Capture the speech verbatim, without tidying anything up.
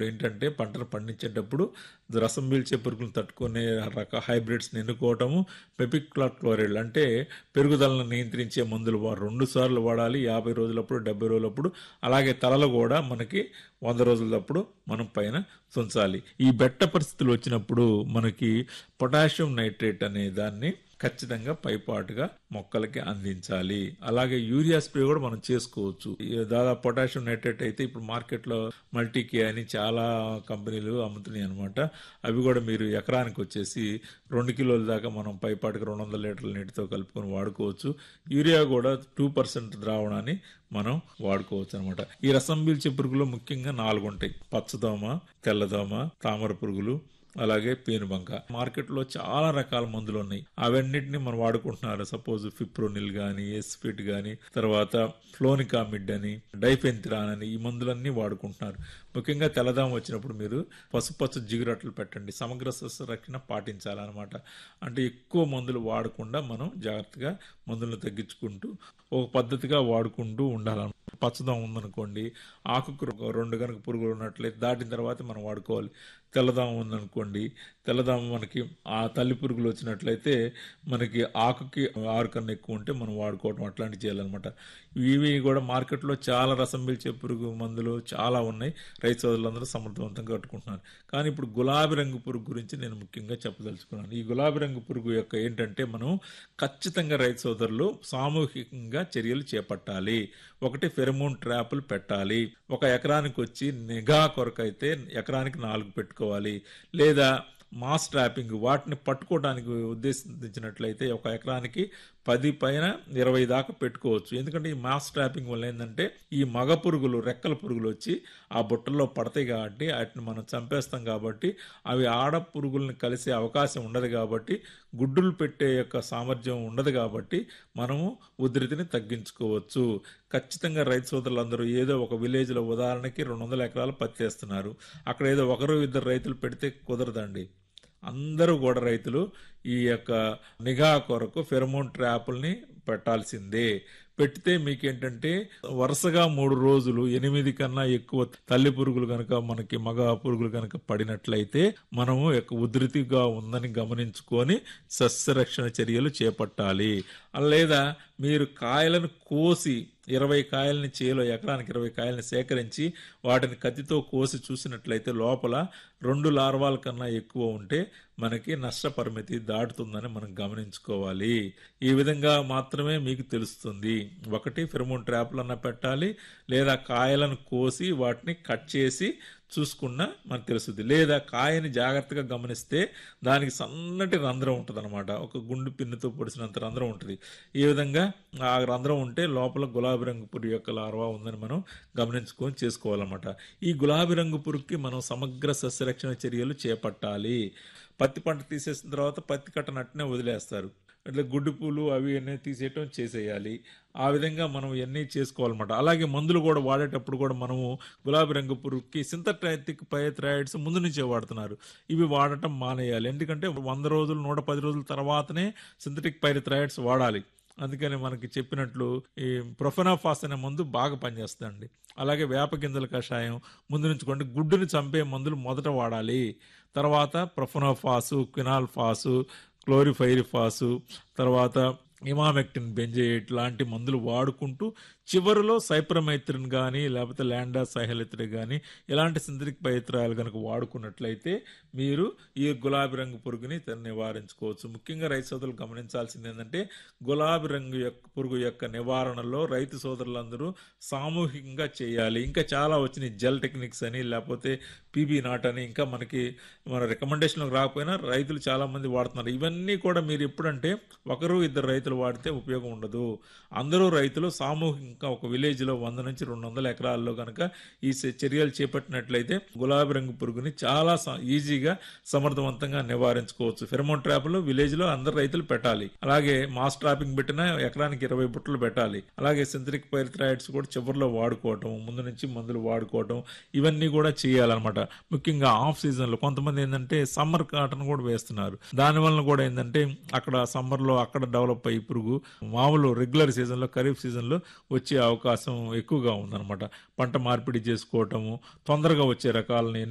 చేసేటప్పుడు ఏంటంటే పంటను పండించేటప్పుడు రసం పీల్చే పురుగులను తట్టుకునే రక హైబ్రిడ్స్ని ఎన్నుకోవటము, పెపిక్లార్ క్లోరైడ్ అంటే పెరుగుదలను నియంత్రించే మందులు వా- రెండు సార్లు వాడాలి. యాభై రోజులప్పుడు, డెబ్బై రోజులప్పుడు, అలాగే తలలు కూడా మనకి వంద రోజులప్పుడు మనం పైన తుంచాలి. ఈ బెట్ట పరిస్థితులు వచ్చినప్పుడు మనకి పొటాషియం నైట్రేట్ అనే దాన్ని ఖచ్చితంగా పైపాటుగా మొక్కలకి అందించాలి. అలాగే యూరియా స్ప్రే కూడా మనం చేసుకోవచ్చు. ఈ దాదాపు పొటాషియం నైట్రేట్ అయితే ఇప్పుడు మార్కెట్లో మల్టీకే అని చాలా కంపెనీలు అమ్ముతున్నాయి అనమాట. అవి కూడా మీరు ఎకరానికి వచ్చేసి రెండు కిలోల దాకా మనం పైపాటుగా రెండు వందల లీటర్ల నీటితో కలుపుకొని వాడుకోవచ్చు. యూరియా కూడా టూ పర్సెంట్ ద్రావణాన్ని మనం వాడుకోవచ్చు అనమాట. ఈ రసం పీల్చే పురుగులు ముఖ్యంగా నాలుగు ఉంటాయి: పచ్చదోమ, తెల్లదోమ, తామర పురుగులు, అలాగే పేనుబంక. మార్కెట్లో చాలా రకాల మందులు ఉన్నాయి. అవన్నిటిని మనం వాడుకుంటున్నారు. సపోజ్ ఫిప్రోనిల్ గానీ, ఎస్ఫిట్ గానీ, తర్వాత ఫ్లోనికామిడ్ అని, డైఫెన్థిరాన్ అని ఈ మందులన్నీ వాడుకుంటున్నారు. ముఖ్యంగా తెల్లదోమ వచ్చినప్పుడు మీరు పసుపచ్చ జిగురట్లు పెట్టండి. సమగ్ర సస్యరక్షణ పాటించాలన్నమాట. అంటే ఎక్కువ మందులు వాడకుండా మనం జాగ్రత్తగా మందులను తగ్గించుకుంటూ ఒక పద్ధతిగా వాడుకుంటూ ఉండాలన్నమాట. పచ్చదోమ ఉందనుకోండి, ఆకుకు రెండు కనుక పురుగులు ఉన్నట్లయితే దాటిన తర్వాత మనం వాడుకోవాలి. తెల్లదోమ ఉందనుకోండి, తెల్లదోమ మనకి ఆ తల్లి పురుగులు వచ్చినట్లయితే మనకి ఆకుకి ఆరు కన్నా ఎక్కువ ఉంటే మనం వాడుకోవటం అట్లాంటివి చేయాలన్నమాట. ఇవి కూడా మార్కెట్లో చాలా రసం పీల్చే పురుగు మందులు చాలా ఉన్నాయి. రైతు సోదరులందరూ సమర్థవంతంగా కట్టుకుంటున్నారు. కానీ ఇప్పుడు గులాబీ రంగు పురుగు గురించి నేను ముఖ్యంగా చెప్పదలుచుకున్నాను. ఈ గులాబీ రంగు పురుగు యొక్క ఏంటంటే మనం ఖచ్చితంగా రైతు సోదరులు సామూహికంగా చర్యలు చేపట్టాలి. ఒకటి ఫెరమోన్ ట్రాపులు పెట్టాలి. ఒక ఎకరానికి వచ్చి నిఘా కొరకైతే ఎకరానికి నాలుగు పెట్టుకోవాలి. లేదా మాస్ ట్రాపింగ్ వాటిని పట్టుకోవడానికి ఉద్దేశించినట్లయితే ఒక ఎకరానికి పది పైన ఇరవై దాకా పెట్టుకోవచ్చు. ఎందుకంటే ఈ మాస్ ట్రాపింగ్ వల్ల ఏంటంటే ఈ మగ పురుగులు, రెక్కల పురుగులు వచ్చి ఆ బుట్టల్లో పడతాయి కాబట్టి వాటిని మనం చంపేస్తాం. కాబట్టి అవి ఆడ పురుగులను కలిసే అవకాశం ఉండదు. కాబట్టి గుడ్డులు పెట్టే యొక్క సామర్థ్యం ఉండదు. కాబట్టి మనము ఉధృతిని తగ్గించుకోవచ్చు. ఖచ్చితంగా రైతు సోదరులందరూ ఏదో ఒక విలేజ్లో ఉదాహరణకి రెండు వందల ఎకరాలు పత్తి వేస్తున్నారు. అక్కడ ఏదో ఒకరు ఇద్దరు రైతులు పెడితే కుదరదండి. అందరూ కూడా రైతులు ఈ యొక్క నిఘా కొరకు ఫెరమోన్ ట్రాపుల్ని పెట్టాల్సిందే. పెడితే మీకేంటంటే వరుసగా మూడు రోజులు ఎనిమిది కన్నా ఎక్కువ తల్లి పురుగులు కనుక మనకి మగ పురుగులు కనుక పడినట్లయితే మనము యొక్క ఉధృతిగా ఉందని గమనించుకొని సస్యరక్షణ చర్యలు చేపట్టాలి. లేదా మీరు కాయలను కోసి ఇరవై కాయలని చేలో ఎకరానికి ఇరవై కాయలని సేకరించి వాటిని కత్తితో కోసి చూసినట్లయితే లోపల రెండు లార్వాల కన్నా ఎక్కువ ఉంటే మనకి నష్ట పరిమితి దాటుతుందని మనం గమనించుకోవాలి. ఈ విధంగా మాత్రమే మీకు తెలుస్తుంది. ఒకటి ఫెరమోన్ ట్రాప్లన్నా పెట్టాలి, లేదా కాయలను కోసి వాటిని కట్ చేసి చూసుకున్నా మనకు తెలుస్తుంది. లేదా కాయని జాగ్రత్తగా గమనిస్తే దానికి సన్నటి రంధ్రం ఉంటుంది అనమాట. ఒక గుండు పిన్నుతో పొడిచినంత రంధ్రం ఉంటుంది. ఈ విధంగా ఆ రంధ్రం ఉంటే లోపల గులాబీ రంగు పురుగు యొక్క లార్వా ఉందని మనం గమనించుకొని చేసుకోవాలన్నమాట. ఈ గులాబీ రంగు పురుగుకి మనం సమగ్ర సస్యరక్షణ చర్యలు చేపట్టాలి. పత్తి పంట తీసేసిన తర్వాత పత్తి కట్టనట్టునే వదిలేస్తారు. అట్లా గుడ్డు పూలు అవి అన్నీ తీసేయటం చేసేయాలి. ఆ విధంగా మనం ఇవన్నీ చేసుకోవాలన్నమాట. అలాగే మందులు కూడా వాడేటప్పుడు కూడా మనము గులాబీ రంగు పురుగుకి సింథటిక్ పైథ్రాయిడ్స్ ముందు నుంచే వాడుతున్నారు. ఇవి వాడటం మానేయాలి. ఎందుకంటే వంద రోజులు నూట పది రోజుల తర్వాతనే సింథటిక్ పైథ్రాయిడ్స్ వాడాలి. అందుకని మనకి చెప్పినట్లు ఈ ప్రొఫెనాఫాస్ అనే మందు బాగా పనిచేస్తుందండి. అలాగే వేప గింజల కషాయం ముందు నుంచుకోండి. గుడ్డుని చంపే మందులు మొదట వాడాలి. తర్వాత ప్రొఫెనాఫాసు, క్వినాల్ఫాసు, క్లోరిఫైరిఫాసు, తర్వాత ఇమామెక్టిన్ బెంజేట్ లాంటి మందులు వాడుకుంటూ చివరిలో సైప్రమైత్రిన్ కానీ లేకపోతే ల్యాండా సైహలిత్రి కానీ ఇలాంటి సింథటిక్ పైత్రాయాలు కనుక వాడుకున్నట్లయితే మీరు ఈ గులాబీ రంగు పురుగుని నివారించుకోవచ్చు. ముఖ్యంగా రైతు సోదరులు గమనించాల్సింది ఏంటంటే గులాబీ రంగు యొక్క పురుగు యొక్క నివారణలో రైతు సోదరులందరూ సామూహికంగా చేయాలి. ఇంకా చాలా వచ్చినాయి, జెల్ టెక్నిక్స్ అని, లేకపోతే పీబీ నాట్ అని, ఇంకా మనకి మన రికమెండేషన్లకు రాకపోయినా రైతులు చాలా మంది వాడుతున్నారు. ఇవన్నీ కూడా మీరు ఎప్పుడంటే ఒకరు ఇద్దరు రైతులు వాడితే ఉపయోగం ఉండదు. అందరూ రైతులు సామూహికంగా ఒక విలేజ్ లో వంద నుంచి రెండు వందల ఎకరాల్లో కనుక ఈ చర్యలు చేపట్టినట్లయితే గులాబీ రంగు పురుగుని చాలా ఈజీగా సమర్థవంతంగా నివారించుకోవచ్చు. ఫెరమోన్ ట్రాప్లు విలేజ్ లో అందరు రైతులు పెట్టాలి. అలాగే మాస్ ట్రాపింగ్ పెట్టినా ఎకరానికి ఇరవై బుట్టలు పెట్టాలి. అలాగే సింథటిక్ పైథ్రాయిడ్స్ కూడా చివరిలో వాడుకోవటం, ముందు నుంచి మందులు వాడుకోవటం, ఇవన్నీ కూడా చేయాలన్నమాట. ముఖ్యంగా ఆఫ్ సీజన్ లో కొంతమంది ఏంటంటే సమ్మర్ కాటన్ కూడా వేస్తున్నారు. దాని వలన కూడా ఏంటంటే అక్కడ సమ్మర్ లో అక్కడ డెవలప్ అయ్యి పురుగు మామూలు రెగ్యులర్ సీజన్ లో, ఖరీఫ్ సీజన్ లో వచ్చే అవకాశం ఎక్కువగా ఉందన్నమాట. పంట మార్పిడి చేసుకోవటము, తొందరగా వచ్చే రకాలని